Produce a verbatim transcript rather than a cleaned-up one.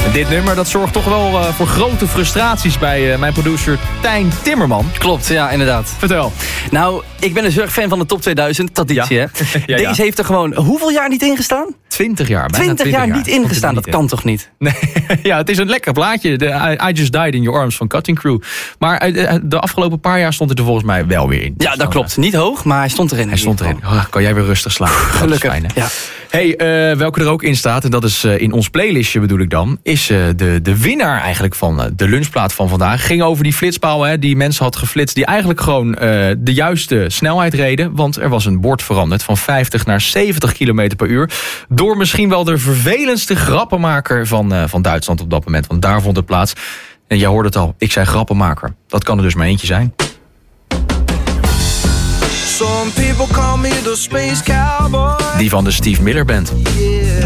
En dit nummer dat zorgt toch wel uh, voor grote frustraties bij uh, mijn producer Tijn Timmerman. Klopt, ja, inderdaad. Vertel. Nou, ik ben een heel erg fan van de top tweeduizend, traditie, ja. hè? ja, Deze ja. heeft er gewoon hoeveel jaar niet ingestaan? twintig jaar, bijna twintig jaar, jaar niet ingestaan, dat in. kan toch niet? Nee, ja, het is een lekker plaatje. De I, I Just Died in Your Arms van Cutting Crew. Maar uh, de afgelopen paar jaar stond het er volgens mij wel weer in. Ja, dat klopt. Niet hoog, maar hij stond erin. Hij stond erin. Oh, kan jij weer rustig slapen? Gelukkig. Fijn, ja. Hey, uh, welke er ook in staat, en dat is uh, in ons playlistje bedoel ik dan, is uh, de, de winnaar eigenlijk van uh, de lunchplaat van vandaag. Ging over die flitspaal, hè, die mensen had geflitst, die eigenlijk gewoon uh, de juiste snelheid reden. Want er was een bord veranderd van vijftig naar zeventig kilometer per uur. Door misschien wel de vervelendste grappenmaker van, uh, van Duitsland op dat moment. Want daar vond het plaats. En jij hoorde het al, ik zei grappenmaker. Dat kan er dus maar eentje zijn. Some people call me the space cowboy. Die van de Steve Miller Band. Yeah.